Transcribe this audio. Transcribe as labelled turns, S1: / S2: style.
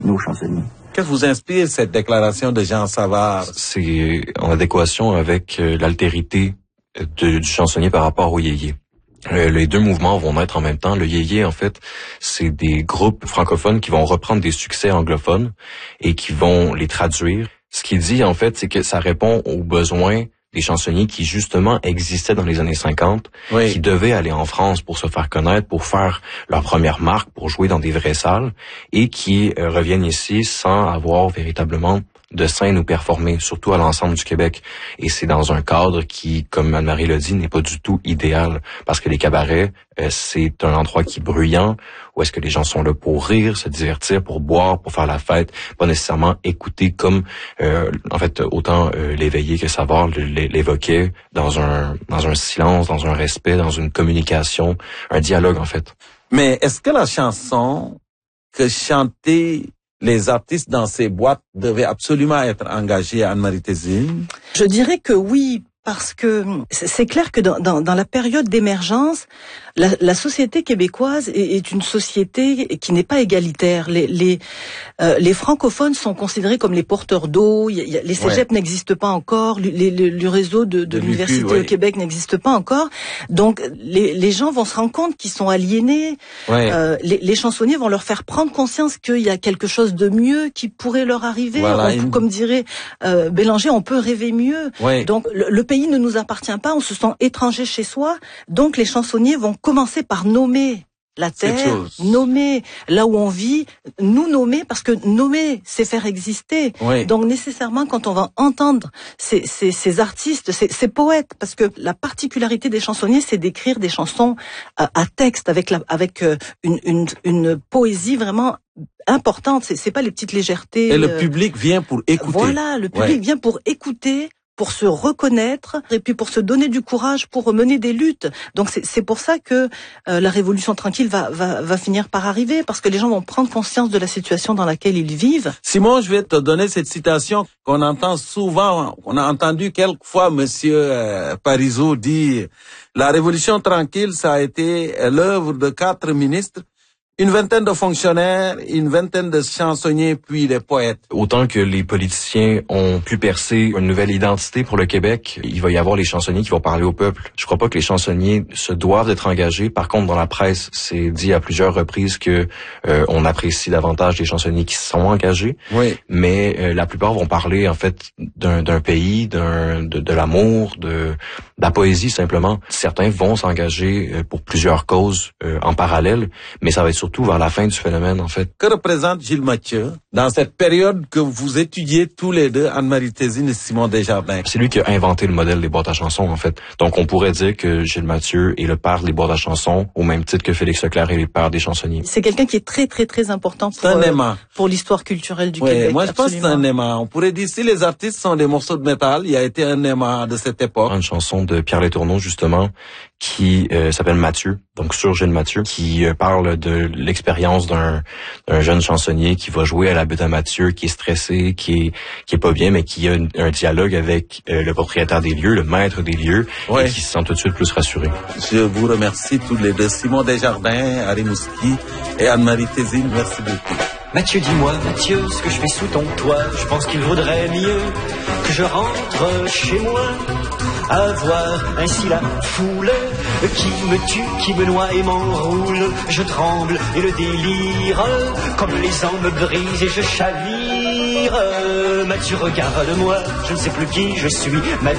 S1: nos chansonniers.
S2: Qu'est-ce qui vous inspire cette déclaration de Jean Savard?
S3: C'est en adéquation avec l'altérité du chansonnier par rapport au yéyé. Les deux mouvements vont naître en même temps. Le yéyé, en fait, c'est des groupes francophones qui vont reprendre des succès anglophones et qui vont les traduire. Ce qu'il dit, en fait, c'est que ça répond aux besoins des chansonniers qui, justement, existaient dans les années 50,
S2: oui,
S3: qui devaient aller en France pour se faire connaître, pour faire leur première marque, pour jouer dans des vraies salles, et qui reviennent ici sans avoir véritablement de scène ou performer, surtout à l'ensemble du Québec. Et c'est dans un cadre qui, comme Anne-Marie l'a dit, n'est pas du tout idéal. Parce que les cabarets, c'est un endroit qui est bruyant, où est-ce que les gens sont là pour rire, se divertir, pour boire, pour faire la fête, pas nécessairement écouter comme, en fait, autant l'éveillé que Savard l'évoquait, dans un silence, dans un respect, dans une communication, un dialogue, en fait.
S2: Mais est-ce que la chanson que chantaient les artistes dans ces boîtes devaient absolument être engagés, Anne-Marie Tézine?
S4: Je dirais que oui, parce que c'est clair que dans la période d'émergence, la société québécoise est une société qui n'est pas égalitaire. Les francophones sont considérés comme les porteurs d'eau. Les cégeps n'existent pas encore. Le réseau de l'université au Québec n'existe pas encore. Donc les gens vont se rendre compte qu'ils sont aliénés. Les chansonniers vont leur faire prendre conscience qu'il y a quelque chose de mieux qui pourrait leur arriver.
S2: Voilà,
S4: comme dirait Bélanger, on peut rêver mieux. Donc le pays ne nous appartient pas. On se sent étranger chez soi. Donc les chansonniers vont commencer par nommer la terre, nommer là où on vit, nous nommer, parce que nommer, c'est faire exister. Donc nécessairement, quand on va entendre ces artistes, ces poètes, parce que la particularité des chansonniers, c'est d'écrire des chansons à texte, avec une poésie vraiment importante. C'est pas les petites légèretés.
S2: Et le public vient pour écouter.
S4: Voilà, le public vient pour écouter, pour se reconnaître et puis pour se donner du courage pour mener des luttes. Donc c'est pour ça que la révolution tranquille va finir par arriver, parce que les gens vont prendre conscience de la situation dans laquelle ils vivent.
S2: Simon, je vais te donner cette citation qu'on entend souvent. On a entendu quelquefois monsieur Parizeau dire la révolution tranquille, ça a été l'œuvre de 4 ministres, une vingtaine de fonctionnaires, une vingtaine de chansonniers, puis des poètes.
S3: Autant que les politiciens ont pu percer une nouvelle identité pour le Québec, il va y avoir les chansonniers qui vont parler au peuple. Je crois pas que les chansonniers se doivent d'être engagés. Par contre, dans la presse, c'est dit à plusieurs reprises que on apprécie davantage les chansonniers qui sont engagés. Mais la plupart vont parler en fait d'un pays, de l'amour, de la poésie simplement. Certains vont s'engager pour plusieurs causes en parallèle, mais ça va être surtout vers la fin du phénomène, en fait.
S2: Que représente Gilles Mathieu dans cette période que vous étudiez tous les deux, Anne-Marie Tézine et Simon Desjardins?
S3: C'est lui qui a inventé le modèle des boîtes à chansons, en fait. Donc, on pourrait dire que Gilles Mathieu est le père des boîtes à chansons, au même titre que Félix Leclerc est le père des chansonniers.
S4: C'est quelqu'un qui est très, très, très important pour l'histoire culturelle du Québec.
S2: Moi, je pense que c'est un aimant. On pourrait dire, si les artistes sont des morceaux de métal, il a été un aimant de cette époque.
S3: Une chanson de Pierre Letourneau, justement, qui s'appelle Mathieu, donc sur Gilles Mathieu, qui parle de l'expérience d'un jeune chansonnier qui va jouer à la butte à Mathieu, qui est stressé, qui est pas bien, mais qui a un dialogue avec le propriétaire des lieux, le maître des lieux, et qui se sent tout de suite plus rassuré.
S2: Je vous remercie tous les deux, Simon Desjardins, Harry Mouski et Anne-Marie Tézine, merci beaucoup.
S5: Mathieu, dis-moi, Mathieu, ce que je fais sous ton toit, je pense qu'il vaudrait mieux que je rentre chez moi. Avoir ainsi la foule qui me tue, qui me noie et m'enroule. Je tremble et le délire, comme les ans me brisent et je chavire. Mathieu, regarde-moi, je ne sais plus qui je suis.